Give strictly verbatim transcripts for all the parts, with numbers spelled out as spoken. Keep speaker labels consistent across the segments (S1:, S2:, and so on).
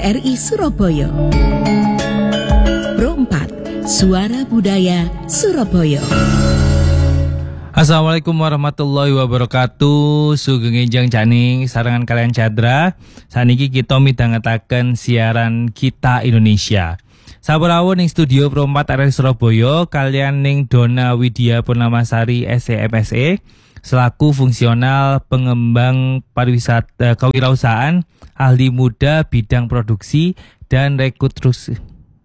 S1: R I Surabaya. Pro empat, Suara Budaya Surabaya.
S2: Assalamualaikum warahmatullahi wabarakatuh. Sugeng enjang janing sarangan kalian Chandra. Saniki kita midhangetaken siaran Kita Indonesia. Sampurasun ning studio Pro empat R I Surabaya kalian ning Dona Widya Purnamasari S E M S E selaku fungsional pengembang pariwisata kewirausahaan, ahli muda bidang produksi dan rekrutasi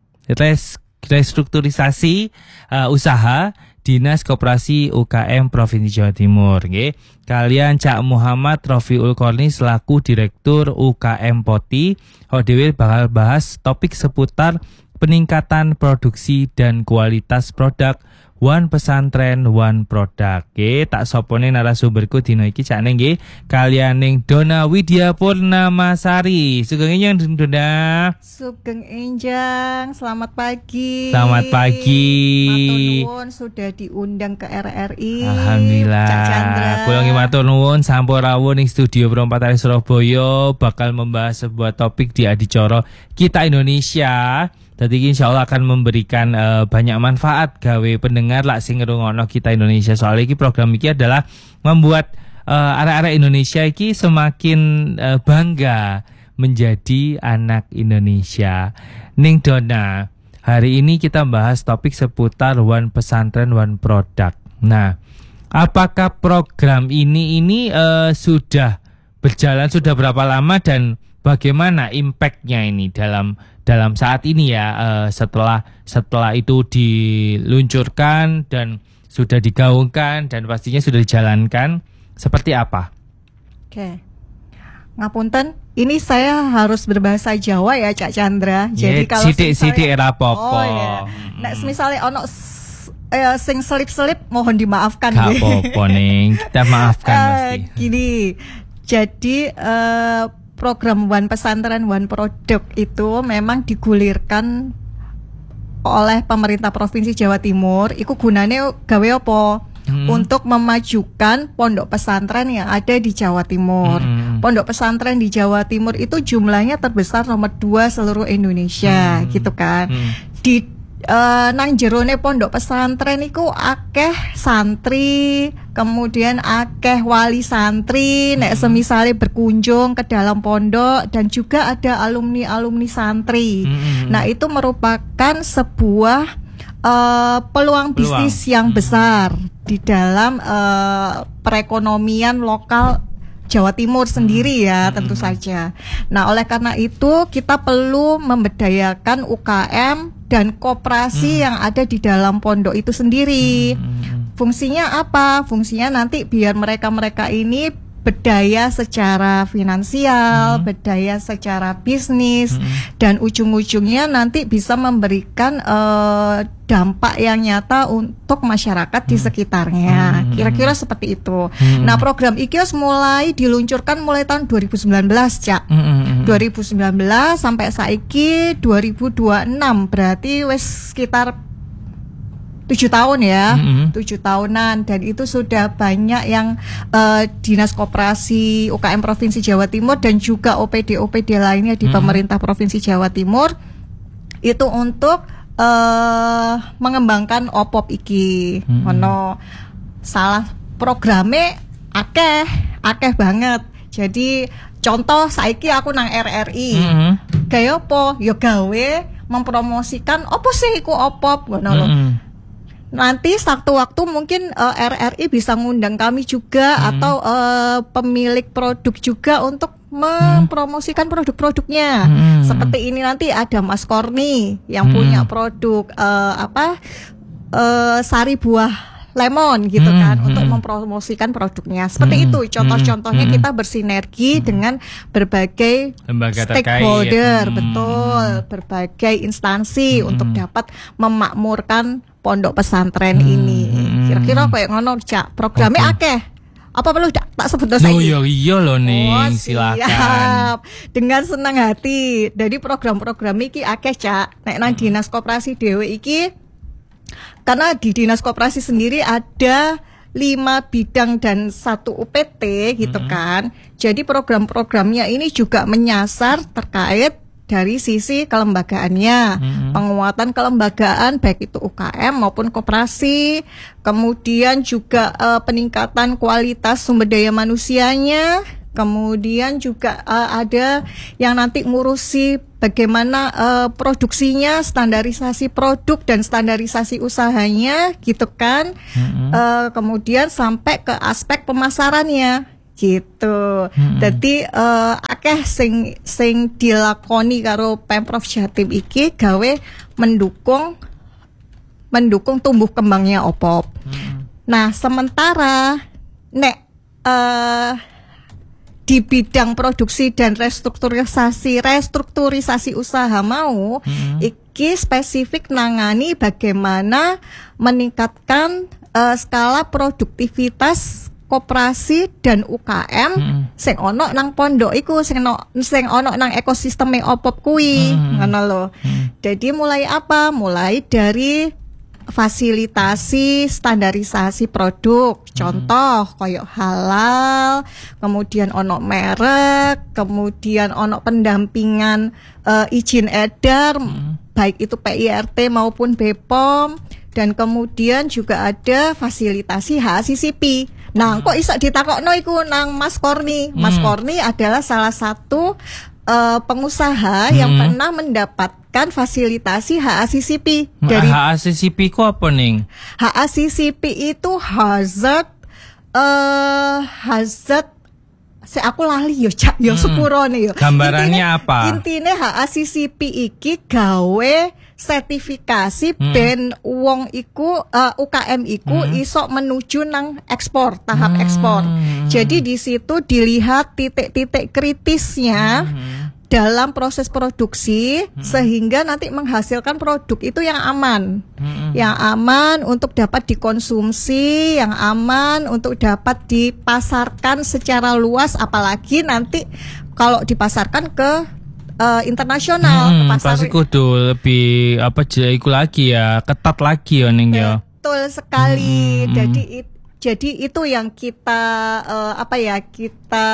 S2: restrukturisasi uh, usaha Dinas Koperasi U K M Provinsi Jawa Timur. Nggih. Kalian Cak Muhammad Rofiul Korni selaku Direktur U K M Poti. Dhewe bakal bahas topik seputar peningkatan produksi dan kualitas produk One Pesantren One Product. Nggih, tak sopone narasumberku dina iki Cak nggih kalian ning Dona Widya Purnamasari. Sugeng enjang Dona.
S3: Sugeng enjang, selamat pagi.
S2: Selamat pagi.
S3: Matur nuwun sudah diundang ke R R I.
S2: Alhamdulillah.
S3: Cak Chandra.
S2: Kula nggih matur nuwun sampurasun ning studio Pro empat R I Surabaya bakal membahas sebuah topik di adicara Kita Indonesia. Tadi insya Allah akan memberikan uh, banyak manfaat gawe pendengar lak sing ngrungokno Kita Indonesia. Soalnya iki program iki adalah membuat uh, arek-arek Indonesia iki semakin uh, bangga menjadi anak Indonesia. Ning Dona, hari ini kita bahas topik seputar One Pesantren One Product. Nah, apakah program ini ini uh, sudah berjalan sudah berapa lama dan bagaimana impact-nya ini dalam dalam saat ini ya uh, setelah setelah itu diluncurkan dan sudah digaungkan dan pastinya sudah dijalankan seperti apa?
S3: Oke. Ngapunten, ini saya harus berbahasa Jawa ya Cak Chandra. Jadi yeah, kalau
S2: sithik-sithik era apa-apa.
S3: Oh ya. Nek misale ono eh, sing selip-selip mohon dimaafkan.
S2: Gak apa-apa ning, kita maafkan
S3: uh,
S2: pasti.
S3: Gini. Jadi uh, program One Pesantren One Product itu memang digulirkan oleh pemerintah Provinsi Jawa Timur. Iku gunane gawe apa? Hmm. Untuk memajukan pondok pesantren yang ada di Jawa Timur. Hmm. Pondok pesantren di Jawa Timur itu jumlahnya terbesar nomor dua seluruh Indonesia, hmm. gitu kan. Hmm. Di Uh, nang jerone pondok pesantren iku akeh santri, kemudian akeh wali santri, nek semisale berkunjung ke dalam pondok dan juga ada alumni-alumni santri. Mm-hmm. Nah, itu merupakan sebuah uh, peluang, peluang bisnis yang mm-hmm. besar di dalam uh, perekonomian lokal Jawa Timur sendiri ya, hmm. tentu saja. Nah, oleh karena itu kita perlu memberdayakan U K M dan koperasi hmm. yang ada di dalam pondok itu sendiri. Hmm. Fungsinya apa? Fungsinya nanti biar mereka-mereka ini berdaya secara finansial, hmm. berdaya secara bisnis, hmm. dan ujung-ujungnya nanti bisa memberikan uh, dampak yang nyata untuk masyarakat hmm. di sekitarnya. Hmm. Kira-kira seperti itu. Hmm. Nah, program I K I O S mulai diluncurkan mulai tahun dua ribu sembilan belas, Cak. Hmm. dua ribu sembilan belas sampai saiki dua ribu dua puluh enam, berarti wes sekitar tujuh tahun ya, mm-hmm. tujuh tahunan, dan itu sudah banyak yang uh, Dinas Koperasi U K M Provinsi Jawa Timur dan juga O P D O P D lainnya di mm-hmm. pemerintah Provinsi Jawa Timur itu untuk uh, mengembangkan O P O P iki. Mm-hmm. Ono salah programe akeh, akeh banget. Jadi contoh saiki aku nang R R I. Mm-hmm. Kayak apa? Yo gawe mempromosikan opo sih iku O P O P ngono lho. Mm-hmm. Nanti sewaktu-waktu mungkin uh, R R I bisa ngundang kami juga hmm. atau uh, pemilik produk juga untuk mempromosikan hmm. produk-produknya. Hmm. Seperti ini nanti ada Mas Korni yang hmm. punya produk uh, apa uh, sari buah lemon gitu hmm, kan hmm. untuk mempromosikan produknya. Seperti hmm, itu contoh-contohnya hmm, kita bersinergi hmm. dengan berbagai
S2: lembaga
S3: stakeholder,
S2: terkait.
S3: betul, hmm. berbagai instansi hmm. untuk dapat memakmurkan pondok pesantren hmm, ini. Kira-kira kayak ngono, Cak. Programnya okay. akeh. Apa perlu tak, tak sebut dosa ini?
S2: Oh iya loh nih,
S3: oh,
S2: silakan.
S3: Dengan senang hati. Jadi program-program iki akeh, Cak. Nek nang hmm. Dinas Koperasi dhewe iki, karena di Dinas Koperasi sendiri ada lima bidang dan satu U P T gitu mm-hmm. kan. Jadi program-programnya ini juga menyasar terkait dari sisi kelembagaannya,
S2: Mm-hmm.
S3: penguatan kelembagaan baik itu U K M maupun koperasi, kemudian juga uh, peningkatan kualitas sumber daya manusianya, kemudian juga uh, ada yang nanti ngurusi bagaimana uh, produksinya, standarisasi produk dan standarisasi usahanya, gitu kan.
S2: Mm-hmm.
S3: Uh, kemudian sampai ke aspek pemasarannya. Gitu.
S2: Hmm.
S3: Jadi uh, akeh sing sing dilakoni karo Pemprov Jatim iki gawe mendukung mendukung tumbuh kembangnya O P O P.
S2: Hmm.
S3: Nah, sementara nek uh, di bidang produksi dan restrukturisasi restrukturisasi usaha mau
S2: Hmm.
S3: iki spesifik nangani bagaimana meningkatkan uh, skala produktivitas koperasi dan U K M
S2: Hmm.
S3: sing ono nang pondok iku sing ono sing ono nang ekosisteme O P O P kuwi,
S2: Hmm.
S3: ngono lho.
S2: Hmm.
S3: Jadi mulai apa? Mulai dari fasilitasi standarisasi produk, contoh koyok halal, kemudian ono merek, kemudian ono pendampingan uh, izin edar,
S2: hmm.
S3: baik itu P I R T maupun B P O M, dan kemudian juga ada fasilitasi H A C C P. Nah, kok iso ditakokno iku nang Mas Korni. Mas
S2: Hmm.
S3: Korni adalah salah satu uh, pengusaha
S2: Hmm.
S3: yang pernah mendapatkan fasilitasi H A C C P dari
S2: H A C C P ku apa ning?
S3: H A C C P itu hazard uh, hazard se aku lali yo cak yo
S2: Hmm.
S3: sepurone yo.
S2: Gambarannya
S3: Intine-
S2: apa?
S3: Intine H A C C P iki gawe sertifikasi
S2: Hmm.
S3: ben wong iku uh, U K M iku
S2: Hmm.
S3: iso menuju nang ekspor, tahap
S2: Hmm.
S3: ekspor. Jadi di situ dilihat titik-titik kritisnya
S2: Hmm.
S3: dalam proses produksi sehingga nanti menghasilkan produk itu yang aman.
S2: Hmm.
S3: Yang aman untuk dapat dikonsumsi, yang aman untuk dapat dipasarkan secara luas, apalagi nanti kalau dipasarkan ke uh, internasional, ke
S2: Hmm,
S3: pasar.
S2: pasti kudu lebih apa aja iku lagi ya, ketat lagi ya ning ya.
S3: Betul sekali.
S2: Hmm.
S3: Jadi it- jadi itu yang kita uh, apa ya kita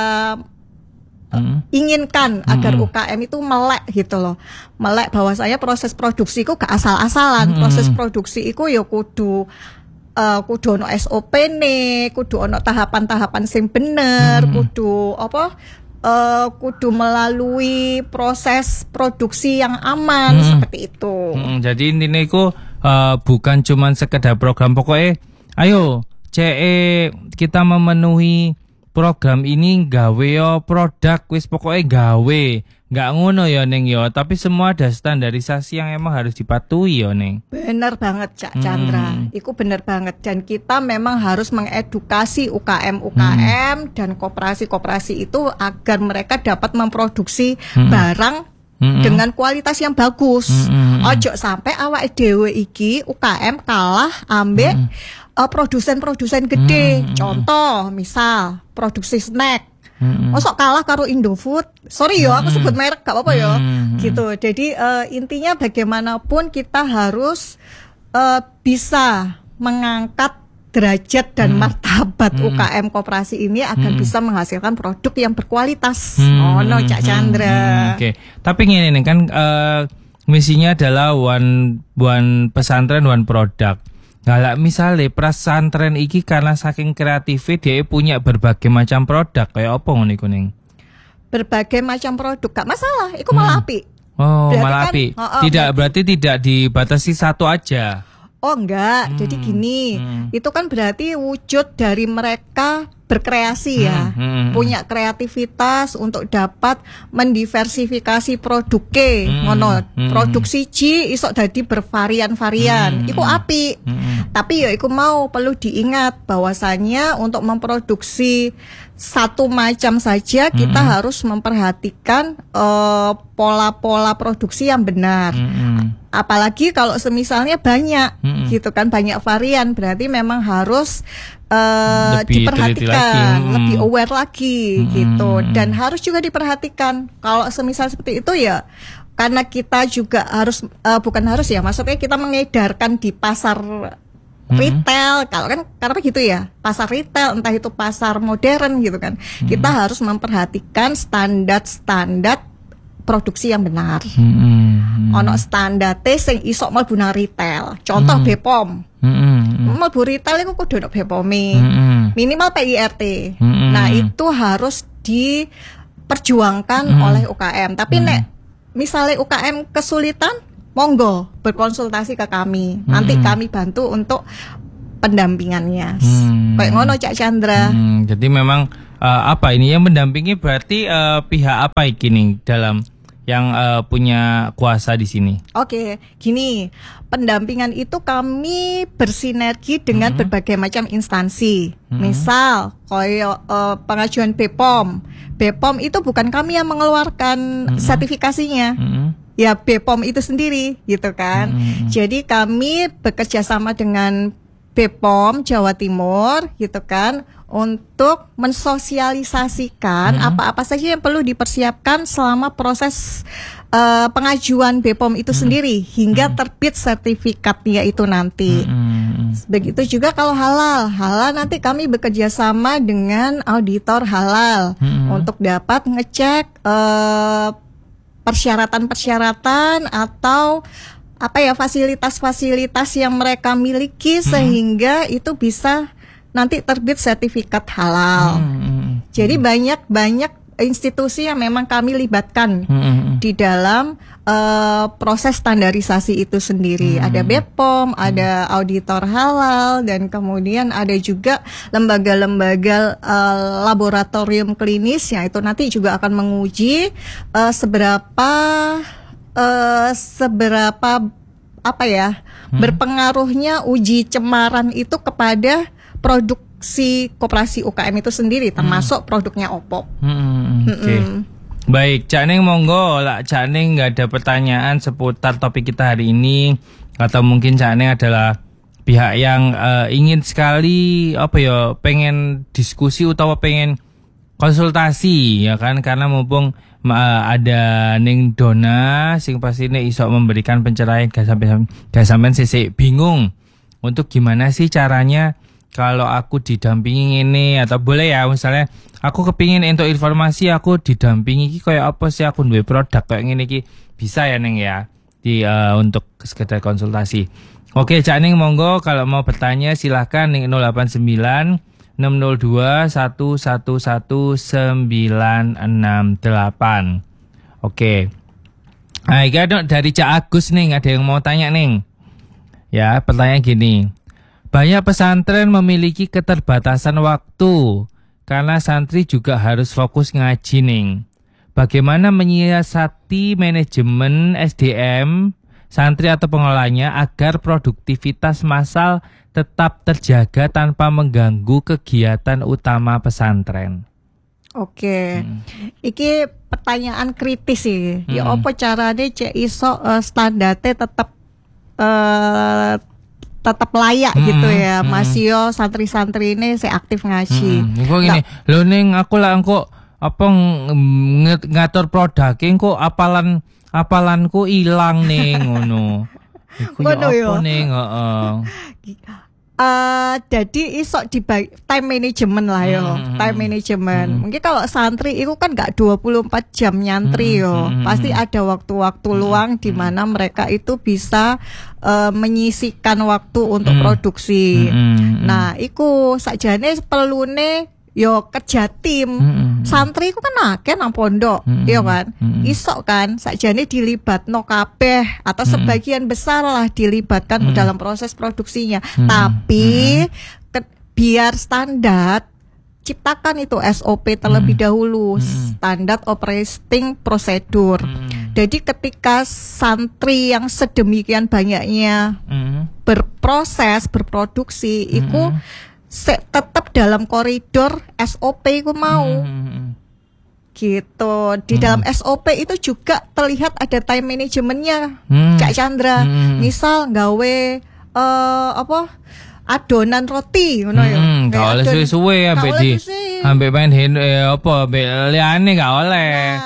S2: Hmm.
S3: inginkan agar
S2: Mm-mm.
S3: U K M itu melek gitu loh. Melek bahwasanya proses produksi itu gak asal-asalan.
S2: Mm-mm.
S3: Proses produksi itu ya kudu uh, kudu ono S O P-ne, kudu ono tahapan-tahapan sing bener,
S2: Mm-mm.
S3: kudu apa uh, kudu melalui proses produksi yang aman
S2: Mm-mm.
S3: seperti itu.
S2: Hmm, jadi intinya itu uh, bukan cuman sekedar program, pokoknya ayo C E kita memenuhi program ini gawe yo produk wis pokoknya gawe, nggak ngono ya neng yo, tapi semua ada standarisasi yang emang harus dipatuhi yo neng.
S3: Bener banget Cak Chandra,
S2: Hmm.
S3: itu bener banget, dan kita memang harus mengedukasi U K M U K M dan koperasi-koperasi itu agar mereka dapat memproduksi
S2: Hmm.
S3: barang
S2: Mm-mm.
S3: dengan kualitas yang bagus.
S2: Mm-mm.
S3: Ojo sampai awake dhewe iki U K M kalah ambek uh, produsen-produsen gede.
S2: Mm-mm.
S3: Contoh, misal produksi snack.
S2: Mm-mm.
S3: Mosok kalah karo Indofood. Sorry yo, aku sebut merek gak apa-apa yo.
S2: Mm-mm.
S3: Gitu. Jadi uh, intinya bagaimanapun kita harus uh, bisa mengangkat derajat dan
S2: Hmm.
S3: martabat
S2: Hmm.
S3: U K M koperasi ini agar
S2: Hmm.
S3: bisa menghasilkan produk yang berkualitas.
S2: Hmm,
S3: Oh no, Cak
S2: hmm,
S3: Chandra.
S2: hmm, Oke, tapi gini nih kan eh, misinya adalah one one pesantren one product. Nah, lah, misalnya pesantren iki karena saking kreatifnya dia punya berbagai macam produk kayak apa ngono iku ning?
S3: Berbagai macam produk gak masalah, itu malah
S2: Hmm.
S3: apik.
S2: Oh,
S3: Berarti
S2: malah
S3: kan-
S2: api.
S3: oh, oh,
S2: tidak
S3: berarti-
S2: berarti tidak dibatasi satu aja.
S3: Oh enggak,
S2: Hmm,
S3: jadi gini,
S2: hmm.
S3: itu kan berarti wujud dari mereka berkreasi ya,
S2: Hmm, hmm,
S3: punya kreativitas untuk dapat mendiversifikasi produknya,
S2: Hmm,
S3: ngono.
S2: hmm.
S3: Produk siji isok dadi bervarian-varian,
S2: Hmm,
S3: iku apik.
S2: Hmm.
S3: Tapi ya iku mau perlu diingat bahwasanya untuk memproduksi satu macam saja kita
S2: Hmm.
S3: harus memperhatikan eh, pola-pola produksi yang benar.
S2: Hmm.
S3: Apalagi kalau semisalnya banyak,
S2: Mm-mm.
S3: gitu kan, banyak varian, berarti memang harus uh,
S2: Lebih teliti lagi.
S3: diperhatikan,
S2: Mm.
S3: lebih aware lagi,
S2: Mm-mm.
S3: gitu. Dan harus juga diperhatikan kalau semisal seperti itu ya, karena kita juga harus uh, bukan harus ya, maksudnya kita mengedarkan di pasar retail, kalau kan karena gitu ya, pasar retail entah itu pasar modern gitu kan, kita harus memperhatikan standar-standar produksi yang benar.
S2: Mm-hmm.
S3: Ono standar sing iso mlebu nang retail. Contoh mm. B P O M.
S2: Mm-hmm.
S3: Mlebu retail iku kudu ono B P O M.
S2: Mm-hmm.
S3: Minimal P I R T.
S2: Mm-hmm.
S3: Nah, itu harus diperjuangkan mm-hmm. oleh U K M. Tapi mm-hmm. nek misalnya U K M kesulitan, monggo berkonsultasi ke kami. Nanti mm-hmm. kami bantu untuk pendampingannya. Hmm. Kayak ngono Cak Chandra.
S2: Hmm, jadi memang uh, apa ini yang mendampingi berarti uh, pihak apa ini dalam yang uh, punya kuasa di sini?
S3: Oke, gini, pendampingan itu kami bersinergi dengan hmm. berbagai macam instansi. Hmm. Misal, kayak uh, pengajuan B P O M. B P O M itu bukan kami yang mengeluarkan hmm. sertifikasinya. Hmm. Ya B P O M itu sendiri, gitu kan. Hmm. Jadi kami bekerja sama dengan B P O M Jawa Timur gitu kan untuk mensosialisasikan hmm. apa-apa saja yang perlu dipersiapkan selama proses uh, pengajuan B P O M itu hmm. sendiri hingga hmm. terbit sertifikatnya itu nanti. Hmm. Begitu juga kalau halal, halal nanti kami bekerja sama dengan auditor halal hmm. untuk dapat ngecek uh, persyaratan-persyaratan atau apa ya fasilitas-fasilitas yang mereka miliki hmm. sehingga itu bisa nanti terbit sertifikat halal. Hmm. Jadi banyak-banyak institusi yang memang kami libatkan hmm. di dalam uh, proses standarisasi itu sendiri. Hmm. Ada B P O M, hmm. ada auditor halal, dan kemudian ada juga lembaga-lembaga uh, laboratorium klinis yang itu nanti juga akan menguji uh, seberapa Uh, seberapa apa ya hmm. berpengaruhnya uji cemaran itu kepada produksi koperasi U K M itu sendiri, termasuk hmm. produknya Oppo.
S2: Hmm, Oke. Okay. Baik, Cak Ning monggo, lah Cak Ning nggak ada pertanyaan seputar topik kita hari ini, atau mungkin Cak Ning adalah pihak yang uh, ingin sekali apa ya pengen diskusi atau pengen konsultasi ya kan, karena mumpung Ma, ada Ning Dona sing pasti nih iso memberikan pencerahan gak sampai gak sampai sisi bingung untuk gimana sih caranya kalau aku didampingi ini, atau boleh ya misalnya aku kepingin untuk informasi aku didampingi ki kayak apa sih, aku duwe produk kayak ngene iki, bisa ya Ning ya di uh, untuk sekedar konsultasi. Oke Cak Ning monggo kalau mau bertanya silahkan ning nol delapan sembilan enam nol dua satu satu satu sembilan enam delapan. Oke. Nah, ini dari Cak Agus nih, ada yang mau tanya nih. Ya, pertanyaan gini. Banyak pesantren memiliki keterbatasan waktu karena santri juga harus fokus ngaji nih. Bagaimana menyiasati manajemen S D M santri atau pengelolanya agar produktivitas massal tetap terjaga tanpa mengganggu kegiatan utama pesantren?
S3: Oke, hmm. iki pertanyaan kritis sih.
S2: Hmm.
S3: Ya apa carane cek iso uh, standarte tetap uh, tetap layak hmm. gitu ya. Hmm. Masih santri-santri ini saya aktif ngaji.
S2: Hmm. Kok gini, lho Ning aku lah engko apa ng- ngatur produknya kok apalan apalanku ilang ning ngono. Iku ya apa ning, heeh.
S3: Uh, jadi iso di time management lah yo, hmm, time management. Hmm. Mungkin kalau santri itu kan gak dua puluh empat jam nyantri yo, hmm, pasti ada waktu-waktu hmm, luang di mana hmm. mereka itu bisa uh, menyisikan waktu untuk hmm. produksi. Hmm. Nah, iku sakjane perlune yo kerja tim. Hmm. Santri iku kan akeh nang pondok, hmm. yo kan. Hmm. Iso kan sakjane dilibatno kabeh atau hmm. sebagian besar lah dilibatkan hmm. dalam proses produksinya. Hmm. Tapi hmm. ke, biar standar ciptakan itu S O P terlebih hmm. dahulu, hmm. standard operating procedure. Hmm. Jadi ketika santri yang sedemikian banyaknya hmm. berproses, berproduksi, hmm. itu Se, tetap dalam koridor S O P ku mau hmm. gitu. Di hmm. dalam S O P itu juga terlihat ada time manajemennya, hmm. Cak Chandra. hmm. Misal gawe uh, apa adonan roti ngono ya.
S2: Hmm, gak oleh suwe-suwe ambek di ambek main hen eh, apa ambek liyane gak oleh.
S3: Nah,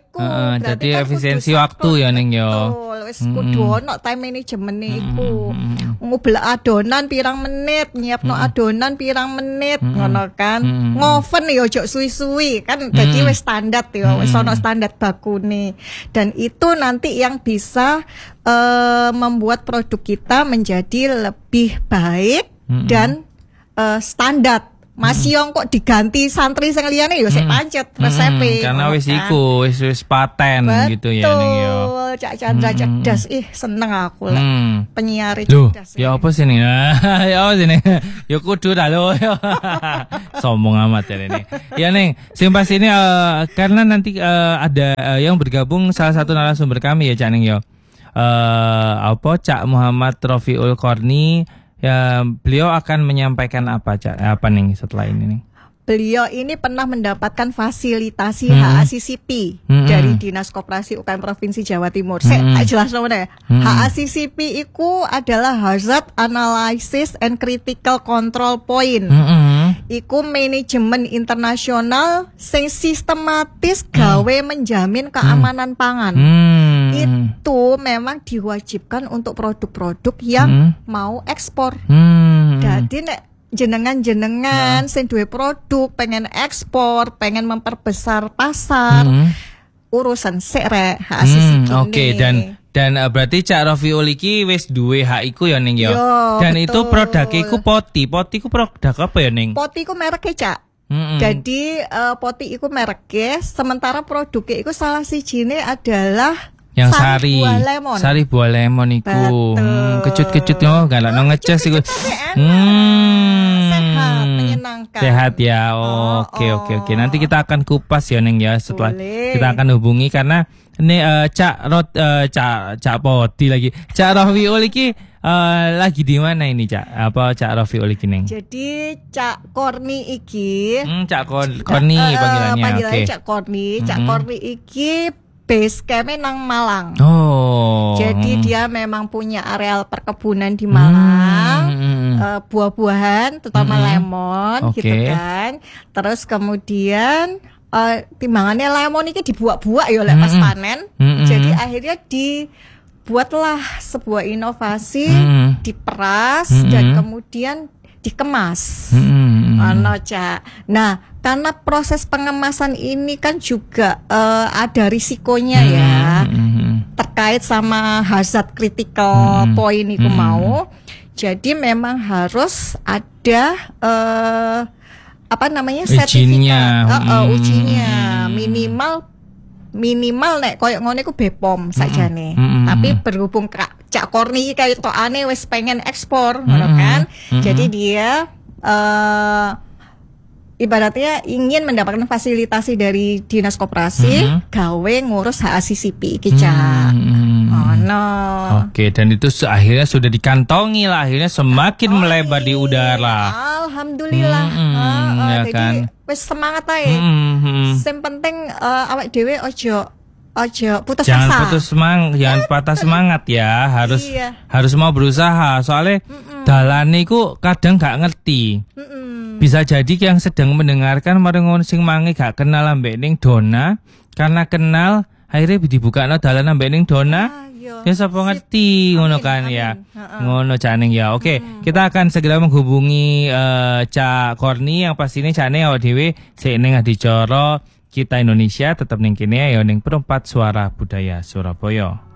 S3: iku.
S2: Heeh,
S3: Berarti
S2: jadi
S3: kan
S2: efisiensi
S3: kudu
S2: waktu ya, Ning, yo.
S3: Betul, wis kudu ono time management iku. Ngublek adonan pirang menit, nyiapno adonan pirang menit, ngono kan. Ngoven yo ojo suwi-suwi kan dadi wis standar yo, wis ono standar bakune. Dan itu nanti yang bisa uh, membuat produk kita menjadi lebih baik dan uh, standar. Mas Yong kok diganti santri sing liyane yo sik pancet resepe.
S2: Karena wis iku wis wis paten gitu ya ning yo.
S3: Betul, Cak Chandra cerdas. Ih, seneng aku lek
S2: Hmm.
S3: penyiar
S2: Loh,
S3: cerdas.
S2: ya apa sih nih? Ya apa sih nih? Ya kudu dah lo. Sombong amat ya ini. Ya Neng, sing pas ini uh, karena nanti uh, ada uh, yang bergabung salah satu narasumber kami ya Cak Neng yo. Uh, apa Cak Muhammad Rofiul Korni. Ya, beliau akan menyampaikan apa, Cak? Apa nih setelah ini nih?
S3: Beliau ini pernah mendapatkan fasilitasi
S2: Hmm.
S3: H A C C P
S2: Hmm.
S3: dari Dinas Koperasi U K M Provinsi Jawa Timur. Saya
S2: Hmm.
S3: tak jelas nomornya.
S2: Hmm.
S3: H A C C P itu adalah Hazard Analysis and Critical Control Point.
S2: Hmm.
S3: Iku manajemen internasional sing sistematis gawe menjamin keamanan pangan.
S2: Hmm.
S3: Itu memang diwajibkan untuk produk-produk yang
S2: Hmm.
S3: mau ekspor.
S2: Hmm.
S3: Jadi nek jenengan-jenengan sing duwe produk pengen ekspor, pengen memperbesar pasar,
S2: Hmm.
S3: urusan sik rek H A C C P.
S2: Hmm, Oke dan dan uh, berarti Cak Rofiul iki wis duwe hak iku ya Ning ya.
S3: Yo,
S2: Dan
S3: betul.
S2: itu produknya iku poti. Poti iku produk apa ya Ning?
S3: Poti iku mereknya Cak.
S2: Mm-mm.
S3: Jadi uh, poti iku mereknya, sementara produknya iku salah sijine adalah
S2: Yang sari,
S3: buah lemon.
S2: sari buah lemon iku.
S3: Betul.
S2: Hmm, kecut-kecut yo, galak no ngecas iku. Hmm.
S3: Sehat, menyenangkan.
S2: Sehat ya.
S3: Oh,
S2: Oke,
S3: oh.
S2: oke, oke. Nanti kita akan kupas ya Neng ya setelah
S3: Boleh.
S2: kita akan hubungi karena ini eh, Cak Rot eh, Cak Cak Poti lagi. Cak Rofiul iki eh, lagi di mana ini Cak? Apa Cak Rofiul iki Neng?
S3: Jadi Cak Korni iki
S2: Hmm, Cak Kon Korni
S3: Eh, eh,
S2: panggilannya.
S3: panggilannya
S2: Oke.
S3: Cak Korni. Cak
S2: Mm-mm.
S3: Korni iki base campnya nang Malang.
S2: Oh.
S3: Jadi dia memang punya areal perkebunan di Malang,
S2: Hmm.
S3: eh, buah-buahan, terutama
S2: Hmm.
S3: lemon,
S2: Oke.
S3: gitu kan. Terus kemudian eh, timbangannya lemon ini dibuat-buat ya oleh pas
S2: Hmm.
S3: panen.
S2: Hmm.
S3: Jadi akhirnya dibuatlah sebuah inovasi,
S2: Hmm.
S3: diperas
S2: Hmm.
S3: dan kemudian dikemas.
S2: Hmm.
S3: Ano, Cak. Nah, karena proses pengemasan ini kan juga eh, ada risikonya ya,
S2: Hmm.
S3: terkait sama hazard critical
S2: Hmm.
S3: point itu
S2: Hmm.
S3: mau. Jadi memang harus ada eh, apa namanya
S2: Izinnya.
S3: sertifikat, Eh, eh,
S2: Hmm.
S3: ujinya minimal minimal nek koyo ngono iku B P O M sajane.
S2: Hmm.
S3: Tapi berhubung Kak Cak Korni kayak tokane wis pengen ekspor ngono
S2: Hmm.
S3: kan.
S2: Hmm.
S3: Jadi dia eh ibaratnya ingin mendapatkan fasilitasi dari Dinas Koperasi
S2: Hmm.
S3: gawe ngurus H A C C P iki Cak.
S2: Hmm.
S3: Oh no.
S2: Oke, dan itu se- akhirnya sudah dikantongi lah, akhirnya semakin melebar di udara.
S3: Alhamdulillah.
S2: Hmm,
S3: Heeh,
S2: ya
S3: jadi
S2: kan.
S3: wis semangat ae.
S2: Hmm, hmm.
S3: Sing penting eh, awake dhewe ojo ojo putus
S2: Jangan
S3: asa.
S2: putus semangat, jangan patah semangat ya. Harus
S3: Iya.
S2: harus mau berusaha. Soalnya dalane iku kadang gak ngerti.
S3: Mm-mm.
S2: Bisa jadi yang sedang mendengarkan marengon sing mangi gak kenal ambek ning Dona, karena kenal akhirnya dibukakno dalan ambek ning Dona.
S3: Ah, iya.
S2: Ya sapa
S3: Sip.
S2: ngerti ngono
S3: Amin,
S2: kan
S3: amin.
S2: ya.
S3: Heeh.
S2: Ngono Caning ya. Oke, kita akan segera menghubungi eh, Cak Korni yang pastinya Cane awak dhewe sik ning adicara Kita Indonesia tetap ning kene ya ning Perempat Suara Budaya Surabaya.